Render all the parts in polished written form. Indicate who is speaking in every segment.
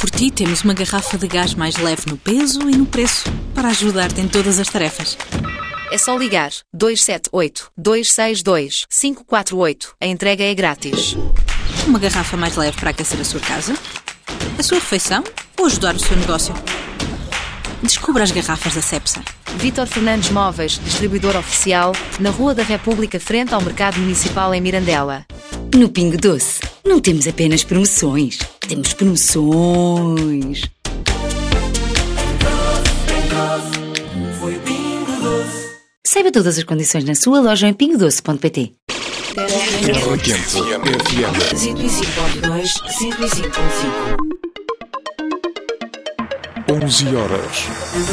Speaker 1: por ti, temos uma garrafa de gás mais leve no peso e no preço para ajudar-te em todas as tarefas.
Speaker 2: É só ligar 278-262-548. A entrega é grátis.
Speaker 1: Uma garrafa mais leve para aquecer a sua casa, a sua refeição ou ajudar o seu negócio. Descubra as garrafas da Cepsa.
Speaker 2: Vítor Fernandes Móveis, distribuidor oficial, na Rua da República, frente ao Mercado Municipal em Mirandela.
Speaker 3: No Pingo Doce, não temos apenas promoções, temos promoções. Saiba todas as condições na sua loja em pingodoce.pt.
Speaker 4: Terra Quente FM
Speaker 3: 105.2, 105.5.
Speaker 4: 11 horas.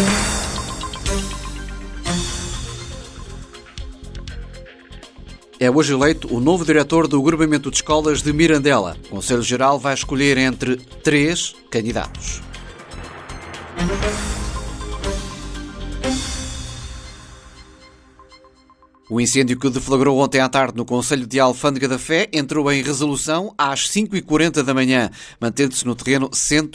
Speaker 5: É hoje eleito o novo diretor do Agrupamento de Escolas de Mirandela. O Conselho Geral vai escolher entre 3 candidatos. O incêndio que deflagrou ontem à tarde no Concelho de Alfândega da Fé entrou em resolução às 5h40 da manhã, mantendo-se no terreno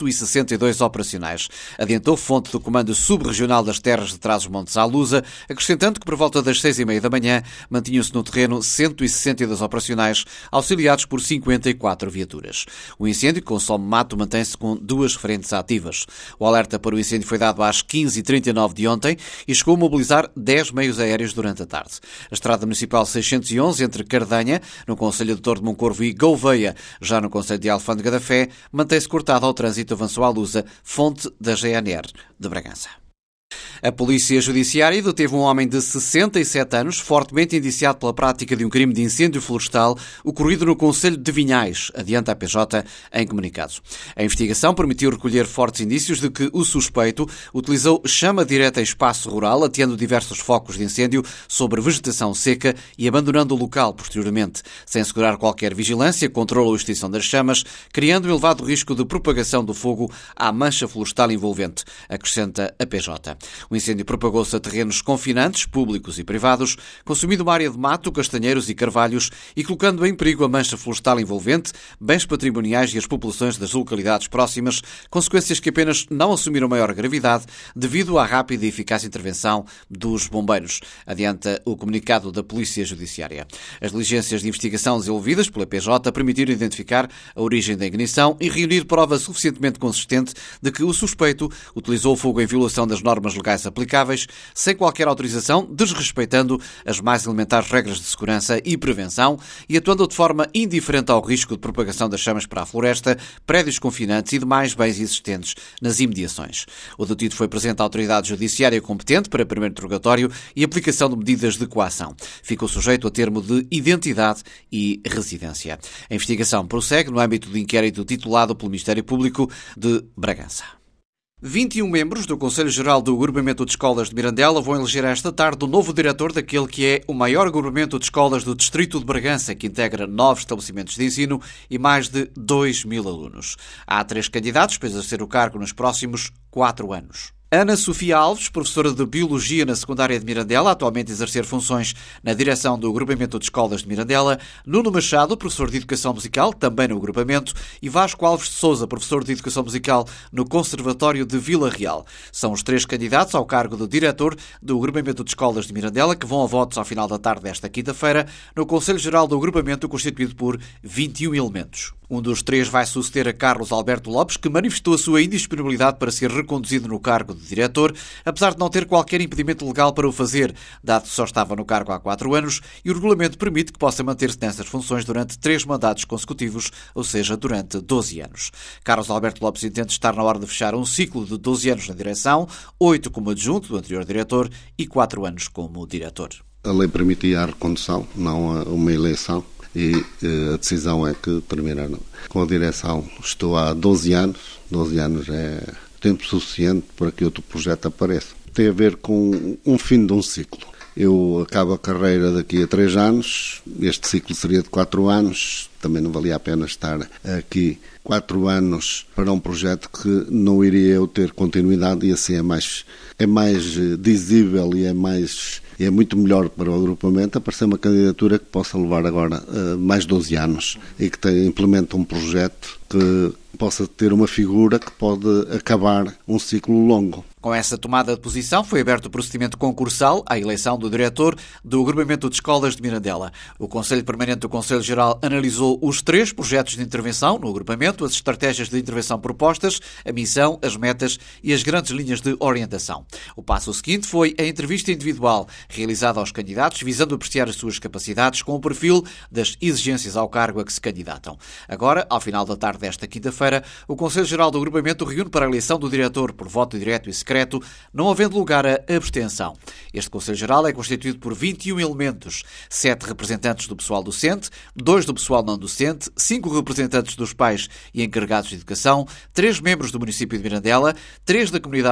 Speaker 5: 162 operacionais. Adiantou fonte do Comando Subregional das Terras de Trás-os-Montes à Lusa, acrescentando que por volta das 6h30 da manhã mantinham-se no terreno 162 operacionais, auxiliados por 54 viaturas. O incêndio, que consome mato, mantém-se com 2 frentes ativas. O alerta para o incêndio foi dado às 15h39 de ontem e chegou a mobilizar 10 meios aéreos durante a tarde. A Estrada Municipal 611, entre Cardanha, no Concelho de Torre de Moncorvo, e Gouveia, já no Concelho de Alfândega da Fé, mantém-se cortada ao trânsito avançou à Lusa, fonte da GNR de Bragança. A Polícia Judiciária deteve um homem de 67 anos, fortemente indiciado pela prática de um crime de incêndio florestal ocorrido no Concelho de Vinhais, adianta a PJ em comunicado. A investigação permitiu recolher fortes indícios de que o suspeito utilizou chama direta em espaço rural, ateando diversos focos de incêndio sobre vegetação seca e abandonando o local posteriormente, sem assegurar qualquer vigilância, controle ou extinção das chamas, criando um elevado risco de propagação do fogo à mancha florestal envolvente, acrescenta a PJ. O incêndio propagou-se a terrenos confinantes, públicos e privados, consumindo uma área de mato, castanheiros e carvalhos e colocando em perigo a mancha florestal envolvente, bens patrimoniais e as populações das localidades próximas, consequências que apenas não assumiram maior gravidade devido à rápida e eficaz intervenção dos bombeiros, adianta o comunicado da Polícia Judiciária. As diligências de investigação desenvolvidas pela PJ permitiram identificar a origem da ignição e reunir prova suficientemente consistente de que o suspeito utilizou o fogo em violação das normas legais aplicáveis, sem qualquer autorização, desrespeitando as mais elementares regras de segurança e prevenção e atuando de forma indiferente ao risco de propagação das chamas para a floresta, prédios confinantes e demais bens existentes nas imediações. O detido foi presente à autoridade judiciária competente para primeiro interrogatório e aplicação de medidas de coação. Ficou sujeito a termo de identidade e residência. A investigação prossegue no âmbito do inquérito titulado pelo Ministério Público de Bragança. 21 membros do Conselho Geral do Agrupamento de Escolas de Mirandela vão eleger esta tarde o novo diretor daquele que é o maior agrupamento de escolas do distrito de Bragança, que integra 9 estabelecimentos de ensino e mais de 2.000 alunos. Há 3 candidatos para exercer o cargo nos próximos 4 anos. Ana Sofia Alves, professora de Biologia na secundária de Mirandela, atualmente a exercer funções na direção do Agrupamento de Escolas de Mirandela, Nuno Machado, professor de Educação Musical, também no agrupamento, e Vasco Alves de Sousa, professor de Educação Musical no Conservatório de Vila Real. São os 3 candidatos ao cargo de diretor do Agrupamento de Escolas de Mirandela, que vão a votos ao final da tarde desta quinta-feira, no Conselho Geral do Agrupamento, constituído por 21 elementos. Um dos 3 vai suceder a Carlos Alberto Lopes, que manifestou a sua indisponibilidade para ser reconduzido no cargo de diretor, apesar de não ter qualquer impedimento legal para o fazer, dado que só estava no cargo há 4 anos e o regulamento permite que possa manter-se nessas funções durante 3 mandatos consecutivos, ou seja, durante 12 anos. Carlos Alberto Lopes entende estar na hora de fechar um ciclo de 12 anos na direção, 8 como adjunto do anterior diretor e 4 anos como diretor.
Speaker 6: A lei permitia a recondução, não uma eleição. E a decisão é que terminaram com a direção. Estou há 12 anos. 12 anos é tempo suficiente para que outro projeto apareça. Tem a ver com um fim de um ciclo. Eu acabo a carreira daqui a 3 anos. Este ciclo seria de 4 anos. Também não valia a pena estar aqui 4 anos para um projeto que não iria eu ter continuidade e assim é mais visível e é muito melhor para o agrupamento aparecer uma candidatura que possa levar agora mais 12 anos e que implementa um projeto que possa ter uma figura que pode acabar um ciclo longo.
Speaker 5: Com essa tomada de posição, foi aberto o procedimento concursal à eleição do diretor do Agrupamento de Escolas de Mirandela. O Conselho Permanente do Conselho Geral analisou os 3 projetos de intervenção no agrupamento, as estratégias de intervenção propostas, a missão, as metas e as grandes linhas de orientação. O passo seguinte foi a entrevista individual, realizada aos candidatos, visando apreciar as suas capacidades com o perfil das exigências ao cargo a que se candidatam. Agora, ao final da tarde desta quinta-feira, o Conselho Geral do Agrupamento reúne para a eleição do diretor por voto direto e secreto, não havendo lugar a abstenção. Este Conselho Geral é constituído por 21 elementos, 7 representantes do pessoal docente, 2 do pessoal não docente, 5 representantes dos pais e encarregados de educação, 3 membros do município de Mirandela, 3 da comunidade